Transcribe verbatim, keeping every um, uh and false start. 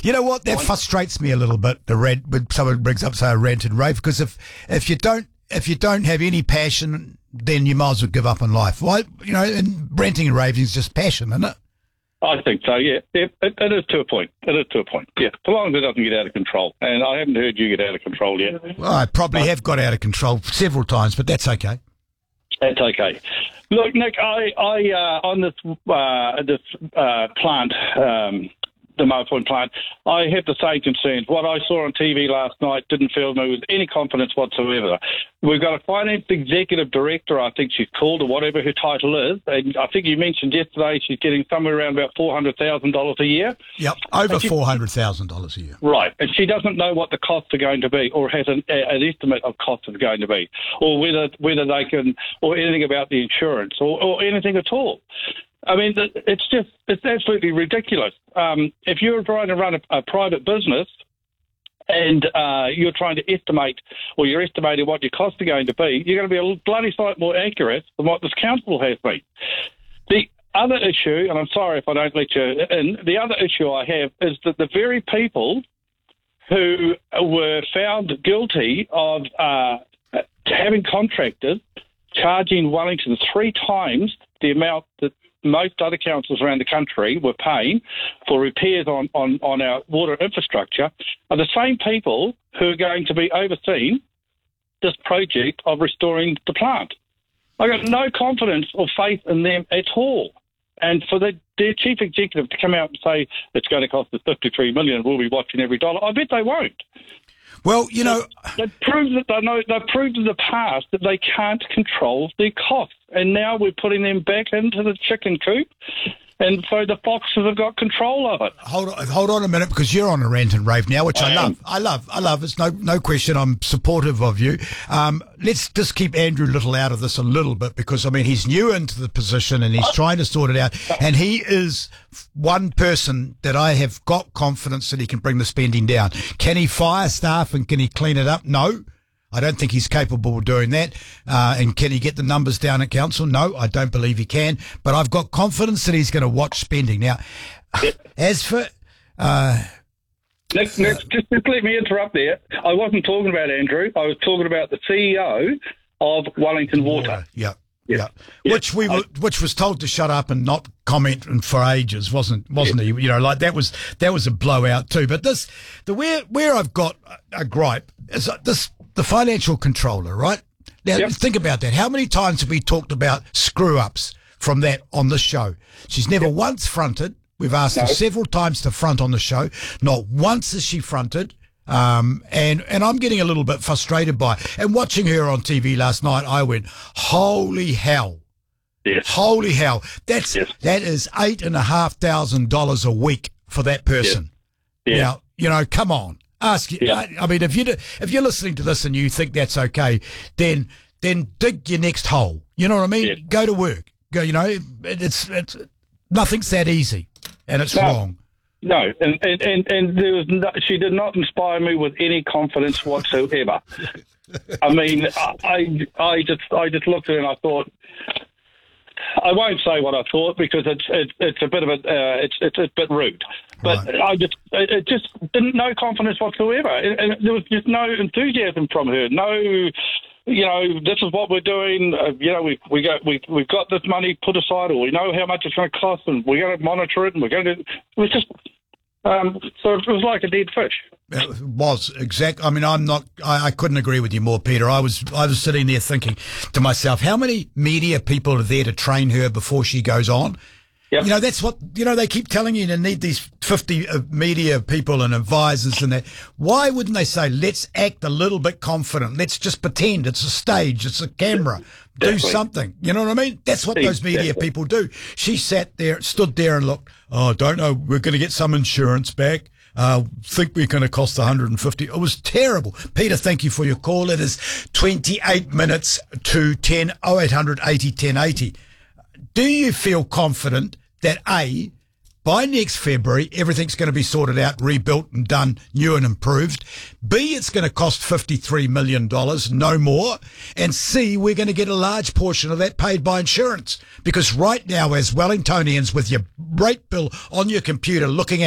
You know what? That frustrates me a little bit. The rant when someone brings up say a rant and rave, because if if you don't if you don't have any passion, then you might as well give up on life. Why? You know, and ranting and raving is just passion, isn't it? I think so, yeah. It, it, it is to a point. It is to a point, yeah. So long as it doesn't get out of control. And I haven't heard you get out of control yet. Well, I probably uh, have got out of control several times, but that's okay. That's okay. Look, Nick, I, I uh, on this uh, this uh, plant, um, the Moa Point plant, I have the same concerns. What I saw on T V last night didn't fill me with any confidence whatsoever. We've got a finance executive director, I think she's called, or whatever her title is, and I think you mentioned yesterday she's getting somewhere around about four hundred thousand dollars a year. Yep, over she, four hundred thousand dollars a year. Right, and she doesn't know what the costs are going to be, or has an, an estimate of costs are going to be, or whether whether they can, or anything about the insurance, or, or anything at all. I mean, it's just, it's absolutely ridiculous. Um, if you're trying to run a, a private business and uh, you're trying to estimate, or you're estimating what your costs are going to be, you're going to be a bloody sight more accurate than what this council has been. The other issue, and I'm sorry if I don't let you in, the other issue I have is that the very people who were found guilty of uh, having contractors charging Wellington three times the amount that most other councils around the country were paying for repairs on, on, on our water infrastructure are the same people who are going to be overseeing this project of restoring the plant. I got no confidence or faith in them at all. And for the, their chief executive to come out and say it's going to cost us fifty-three million dollars, we'll be watching every dollar, I bet they won't. Well, you know, they proved that they know they've proved in the past that they can't control their costs, and now we're putting them back into the chicken coop, and so the foxes have got control of it. Hold on, hold on a minute, because you're on a rant and rave now, which I, I love. I love. I love. It's no no question. I'm supportive of you. Um, let's just keep Andrew Little out of this a little bit, because I mean he's new into the position and he's trying to sort it out, and he is one person that I have got confidence that he can bring the spending down. Can he fire staff and can he clean it up? No. I don't think he's capable of doing that. Uh, and can he get the numbers down at council? No, I don't believe he can. But I've got confidence that he's going to watch spending. Now, yep. as for... Uh, next, next, just, just let me interrupt there. I wasn't talking about Andrew. I was talking about the C E O of Wellington Water. Water. Yeah. Yeah. yeah, yeah. Which we were, which was told to shut up and not comment for ages, wasn't wasn't yeah. he? You know, like that was that was a blowout too. But this, the where where I've got a gripe is this: the financial controller, right? Now yep. think about that. How many times have we talked about screw ups from that on this show? She's never yep. once fronted. We've asked no. her several times to front on the show. Not once has she fronted. Um, and, and I'm getting a little bit frustrated by it. And watching her on T V last night, I went, holy hell. Yes. Holy hell. That's, yes. that is eight and a half thousand dollars a week for that person. Yes. Now, you know, come on. Ask you, yeah. I, I mean, if you, if you're listening to this and you think that's okay, then, then dig your next hole. You know what I mean? Yes. Go to work. Go, you know, it's, it's, nothing's that easy and it's no. wrong. No, and and, and, and there was no, she did not inspire me with any confidence whatsoever. I mean, I I just I just looked at it and I thought, I won't say what I thought because it's it's, it's a bit of a uh, it's it's a bit rude, but right. I just it just didn't no confidence whatsoever, and, and there was just no enthusiasm from her. No, you know, this is what we're doing. Uh, you know, we we got we we've got this money put aside, or we know how much it's going to cost, and we're going to monitor it, and we're going to. It was just. Um, so it was like a dead fish. It was exact. I mean, I'm not. I, I couldn't agree with you more, Peter. I was. I was sitting there thinking to myself, how many media people are there to train her before she goes on? Yep. You know, that's what you know. They keep telling you to need these fifty uh, media people and advisors and that. Why wouldn't they say, let's act a little bit confident? Let's just pretend it's a stage, it's a camera. Do something. You know what I mean? That's what those media exactly. people do. She sat there, stood there and looked, oh, don't know, we're going to get some insurance back. Uh, think we're going to cost one hundred fifty. It was terrible. Peter, thank you for your call. It is twenty-eight minutes to ten, oh eight hundred eighty ten eighty. Do you feel confident that A, by next February, everything's going to be sorted out, rebuilt and done, new and improved? B, it's going to cost fifty-three million dollars, no more. And C, we're going to get a large portion of that paid by insurance. Because right now, as Wellingtonians with your rate bill on your computer looking at